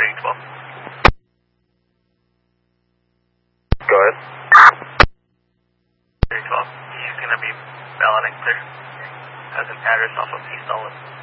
12. Go ahead. 12. He's going to be balloting clear. Has an address off of East Olive.